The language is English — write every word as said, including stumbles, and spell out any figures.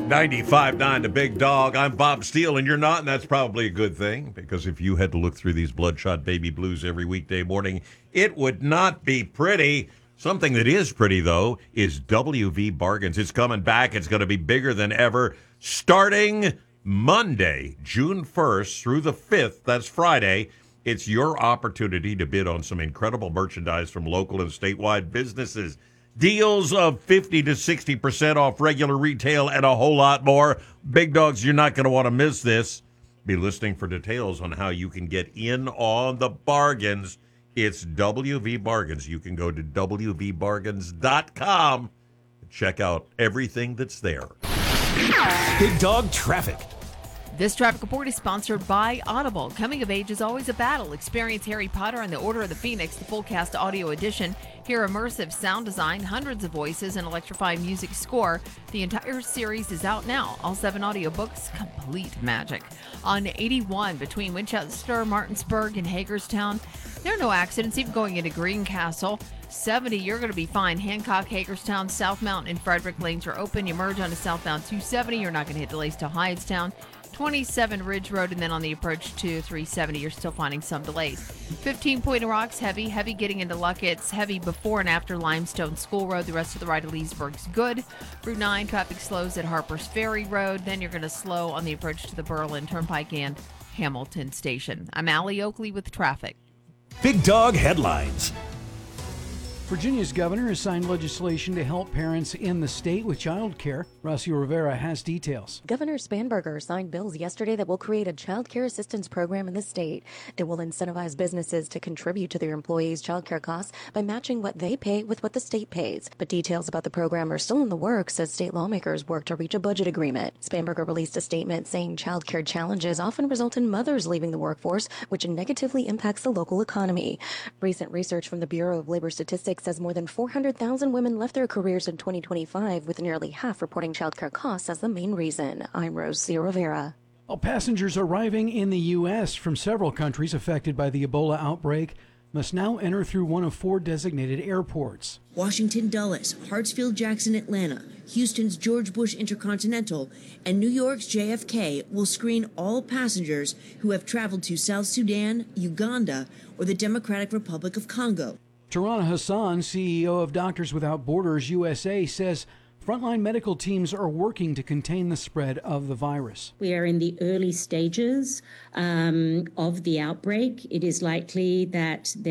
ninety-five point nine The Big Dog. I'm Bob Steele, and you're not, and that's probably a good thing, because if you had to look through these bloodshot baby blues every weekday morning, it would not be pretty. Something that is pretty, though, is W V Bargains. It's coming back. It's going to be bigger than ever. Starting Monday, June first through the fifth, that's Friday, it's your opportunity to bid on some incredible merchandise from local and statewide businesses. Deals of fifty to sixty percent off regular retail and a whole lot more. Big dogs, you're not going to want to miss this. Be listening for details on how you can get in on the bargains. It's W V Bargains. You can go to W V bargains dot com and check out everything that's there. Big Dog Traffic. This traffic report is sponsored by Audible. Coming of age is always a battle. Experience Harry Potter and the Order of the Phoenix, the full cast audio edition. Hear immersive sound design, hundreds of voices, and electrifying music score. The entire series is out now. All seven audiobooks, complete magic. On eighty-one between Winchester, Martinsburg, and Hagerstown, there are no accidents, even going into Greencastle. seventy, you're going to be fine. Hancock, Hagerstown, South Mountain, and Frederick lanes are open. You merge onto southbound two seventy. You're not going to hit delays till Hydestown. twenty-seven Ridge Road, and then on the approach to three seventy, you're still finding some delays. fifteen Point Rocks, heavy, heavy getting into Luckett's, heavy before and after Limestone School Road. The rest of the ride to Leesburg's good. Route nine, traffic slows at Harper's Ferry Road. Then you're going to slow on the approach to the Berlin Turnpike and Hamilton Station. I'm Allie Oakley with traffic. Big Dog Headlines. Virginia's governor has signed legislation to help parents in the state with child care. Rocio Rivera has details. Governor Spanberger signed bills yesterday that will create a child care assistance program in the state. It will incentivize businesses to contribute to their employees' child care costs by matching what they pay with what the state pays. But details about the program are still in the works as state lawmakers work to reach a budget agreement. Spanberger released a statement saying child care challenges often result in mothers leaving the workforce, which negatively impacts the local economy. Recent research from the Bureau of Labor Statistics says more than four hundred thousand women left their careers in twenty twenty-five, with nearly half reporting childcare costs as the main reason. I'm Rosie Rivera. All passengers arriving in the U S from several countries affected by the Ebola outbreak must now enter through one of four designated airports. Washington Dulles, Hartsfield Jackson Atlanta, Houston's George Bush Intercontinental, and New York's J F K will screen all passengers who have traveled to South Sudan, Uganda, or the Democratic Republic of Congo. Tarana Hassan, C E O of Doctors Without Borders U S A, says frontline medical teams are working to contain the spread of the virus. We are in the early stages um, of the outbreak. It is likely that there